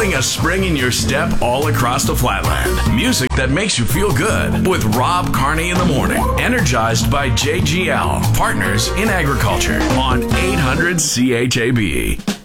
Feeling a spring in your step all across the flatland. Music that makes you feel good with Rob Carney in the morning. Energized by JGL, Partners in Agriculture on 800 CHAB.